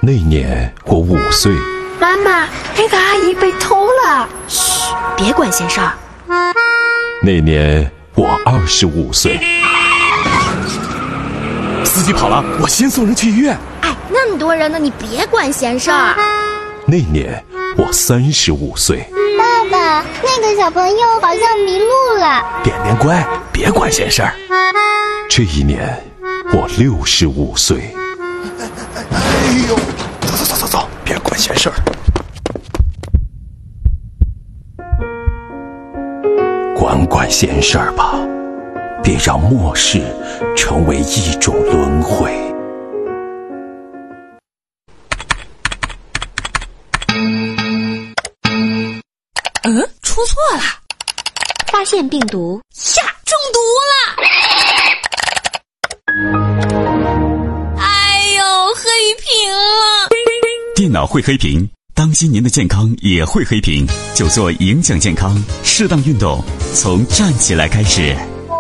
那年我5岁。 妈妈，那个阿姨被偷了。嘘，别管闲事儿。 那年我25岁。 司机跑了，我先送人去医院。 哎，那么多人呢，你别管闲事儿。 那年我35岁。 爸爸，那个小朋友好像迷路了。 点点乖，别管闲事儿。 这一年我65岁。 哎呦，走，别管闲事儿。 管闲事儿吧，别让末世成为一种轮回。 出错了， 发现病毒呀，中毒了！哎呦，黑屏了！ 电脑会黑屏，当心您的健康也会黑屏，就做影响健康，适当运动，从站起来开始。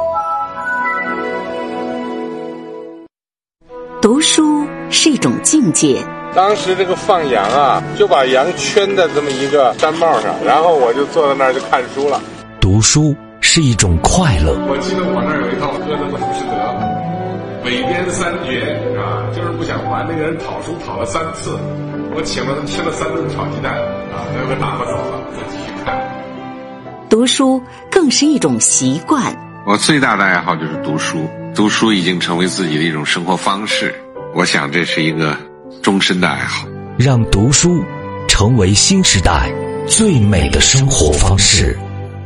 读书是一种境界。 当时这个放羊啊，就把羊圈在这么一个毡帽上，然后我就坐在那儿就看书了。 读书是一种快乐。 我记得我那儿有一套歌德的《浮士德》，韦编3绝啊，就是不想还，那个人讨书讨了3次，我请了他吃了3顿炒鸡蛋啊，最后给打发走了，再继续看。 读书更是一种习惯。 我最大的爱好就是读书，读书已经成为自己的一种生活方式，我想这是一个终身的爱好， 让读书成为新时代最美的生活方式。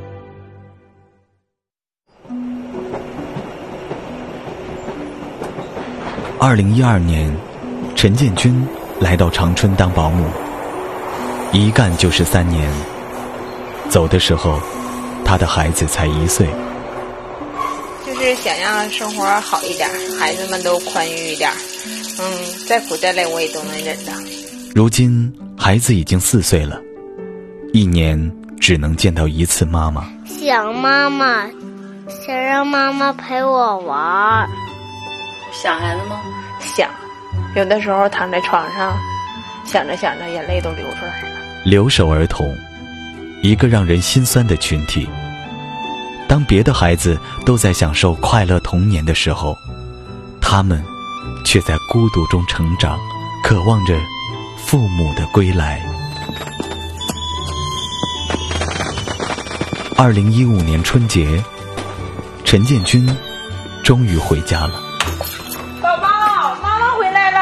2012年，陈建军来到长春当保姆，一干就是3年。走的时候，他的孩子才1岁。 就是想让生活好一点，孩子们都宽裕一点。再苦再累我也都能忍的。 如今孩子已经4岁了，1年只能见到1次妈妈。 想妈妈，想让妈妈陪我玩。 想孩子吗？想，有的时候躺在床上，想着想着眼泪都流出来了。 留守儿童，一个让人心酸的群体。当别的孩子都在享受快乐童年的时候，他们却在孤独中成长，渴望着父母的归来。2015年春节，陈建军终于回家了。 宝宝，妈妈回来了。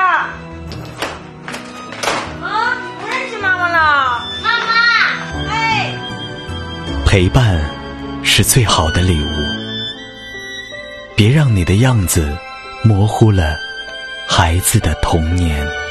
啊，你不认识妈妈了？ 妈妈， 哎， 陪伴是最好的礼物，别让你的样子模糊了孩子的童年。